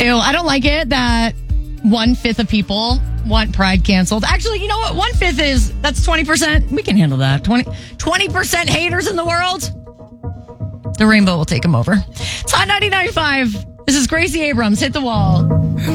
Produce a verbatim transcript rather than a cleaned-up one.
Ew, I don't like it that one-fifth of people want Pride canceled. Actually, you know what? One-fifth is, that's twenty percent. We can handle that. twenty percent haters in the world. The rainbow will take them over. It's Hot ninety-nine point five. This is Gracie Abrams. Hit the wall.